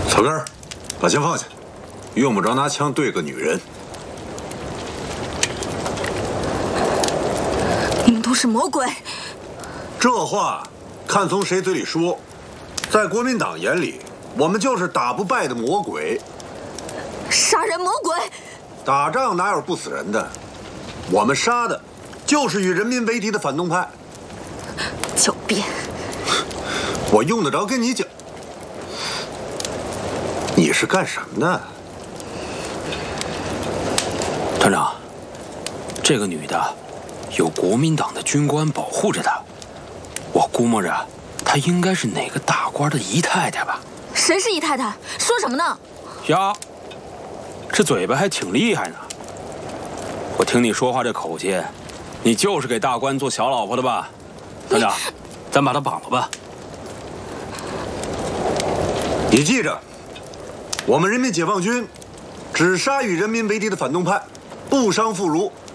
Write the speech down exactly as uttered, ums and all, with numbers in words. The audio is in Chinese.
草根儿，把枪放下，用不着拿枪对个女人。 你们都是魔鬼。 这话看从谁嘴里说。在国民党眼里，我们就是打不败的魔鬼。 杀人魔鬼！ 打仗哪有不死人的？我们杀的，就是与人民为敌的反动派。 狡辩！ 我用得着跟你讲？你是干什么的？ 团长，这个女的有国民党的军官保护着她，我估摸着她应该是哪个大官的姨太太吧？ 谁是姨太太？说什么呢？ 呀，这嘴巴还挺厉害呢。我听你说话这口气，你就是给大官做小老婆的吧？团长，咱把她绑了吧。 你记着，我们人民解放军只杀与人民为敌的反动派，不伤妇孺。